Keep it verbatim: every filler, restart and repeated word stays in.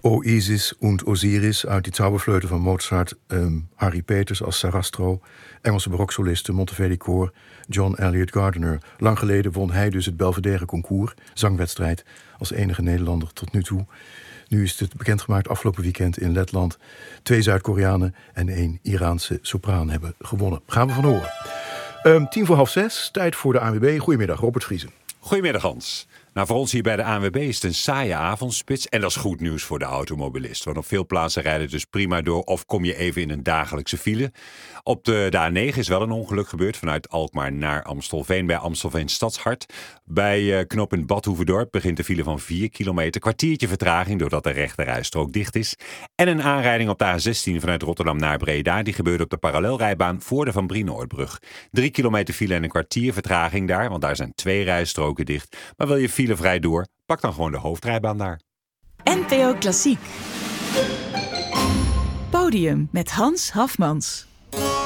O Isis und Osiris uit die Zauberflöte van Mozart. Um, Harry Peters als Sarastro. Engelse baroksoliste Monteverdi Koor. John Elliott Gardiner. Lang geleden won hij dus het Belvedere Concours, zangwedstrijd, als enige Nederlander tot nu toe. Nu is het bekendgemaakt afgelopen weekend in Letland. Twee Zuid-Koreanen en één Iraanse sopraan hebben gewonnen. Gaan we van horen. Um, tien voor half zes, tijd voor de A N W B. Goedemiddag, Robert Vriezen. Goedemiddag, Hans. Nou, voor ons hier bij de A N W B is het een saaie avondspits. En dat is goed nieuws voor de automobilist. Want op veel plaatsen rijden dus prima door. Of kom je even in een dagelijkse file. Op de, de A negen is wel een ongeluk gebeurd. Vanuit Alkmaar naar Amstelveen bij Amstelveen Stadshart. Bij uh, knooppunt Badhoevedorp begint de file van vier kilometer. Kwartiertje vertraging doordat de rechterrijstrook dicht is. En een aanrijding op de A zestien vanuit Rotterdam naar Breda. Die gebeurde op de parallelrijbaan voor de Van Brienoordbrug. Drie kilometer file en een kwartier vertraging daar. Want daar zijn twee rijstroken dicht. Maar wil je filevrij door? Pak dan gewoon de hoofdrijbaan daar. N P O Klassiek. Podium met Hans Hafmans.